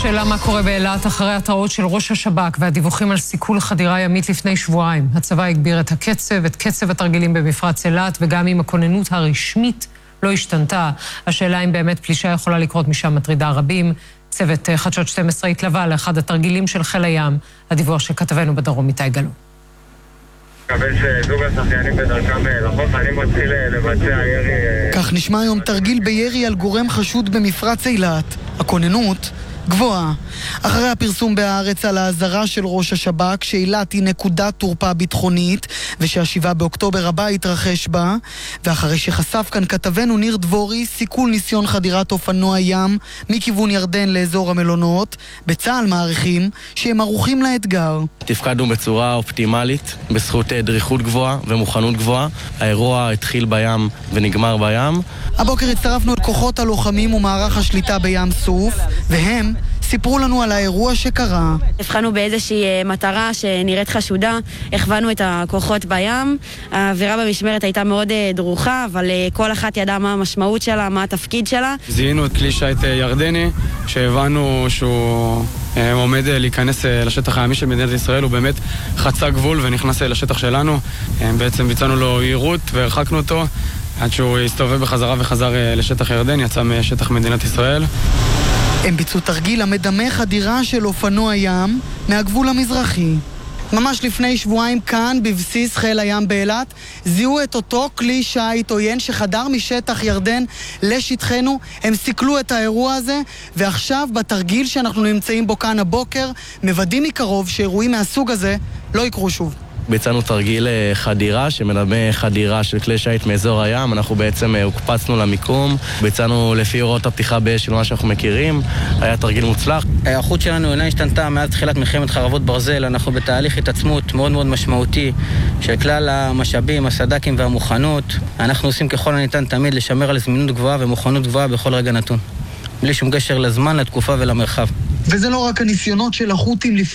השאלה מה קורה באילת אחרי התראות של ראש השב"כ והדיווחים על סיכול חדירה ימית לפני שבועיים. הצבא הגביר את קצב התרגילים במפרץ אילת, וגם אם הכוננות הרשמית לא השתנתה, השאלה אם באמת פלישה יכולה לקרות משם מטרידה רבים. צוות חדשות 12 התלווה לאחד התרגילים של חיל הים. הדיווח שכתבנו בדרום איתי גלו. מקבל שזוג השחיינים בדרכם לחוף, אני מתחיל לבצע ירי. כך נשמע היום תרגיל בירי על גורם חשוד במפרץ אילת. הכוננות גבוהה. אחרי הפרסום בהארץ על ההזרה של ראש השב"כ שאילת היא נקודת תורפה ביטחונית ושהשבעה באוקטובר הבא יתרחש בה, ואחרי שחשף כאן כתבנו ניר דבורי סיכול ניסיון חדירת אופנוע ים מכיוון ירדן לאזור המלונות, בצה"ל מעריכים שהם ערוכים לאתגר. תפקדנו בצורה אופטימלית בזכות דריכות גבוהה ומוכנות גבוהה. האירוע התחיל בים ונגמר בים. הבוקר הצטרפנו לכוחות הלוחמים ומערך השליטה בים סוף, והם סיפרו לנו על האירוע שקרה. הבחנו באיזושהי מטרה שנראית חשודה, הכוונו את הכוחות בים. האווירה במשמרת הייתה מאוד דרוכה, אבל כל אחת ידעה מה המשמעות שלה, מה התפקיד שלה. זיהינו את כלי שיט ירדני, שהבנו שהוא עומד להיכנס לשטח הימי של מדינת ישראל. הוא באמת חצה גבול ונכנס לשטח שלנו. בעצם ביצענו לו יירוט והרחקנו אותו עד שהוא הסתובב בחזרה וחזר לשטח ירדן, יצא משטח מדינת ישראל. הם ביצעו תרגיל המדמה חדירה של אופנוע ים מהגבול המזרחי. ממש לפני שבועיים כאן בבסיס חיל הים באילת זיהו את אותו כלי שיט עוין שחדר משטח ירדן לשטחנו. הם סיכלו את האירוע הזה, ועכשיו בתרגיל שאנחנו נמצאים בו כאן הבוקר מוודאים מקרוב שאירועים מהסוג הזה לא יקרו שוב. ביצענו תרגיל חדירה שמדמה חדירה של כלי שיט מאזור הים. אנחנו בעצם הוקפצנו למיקום, ביצענו לפי הוראות הפתיחה באש של מה שאנחנו מכירים. היה תרגיל מוצלח. ההיערכות שלנו אינה השתנתה מאז תחילת מלחמת חרבות ברזל. אנחנו בתהליך התעצמות מאוד מאוד משמעותי של כלל המשאבים, הסד"כים והמוכנות. אנחנו עושים ככל הניתן תמיד לשמר על זמינות גבוהה ומוכנות גבוהה בכל רגע נתון, בלי שום קשר לזמן, לתקופה ולמרחב. וזה לא רק הניסיונות של החות'ים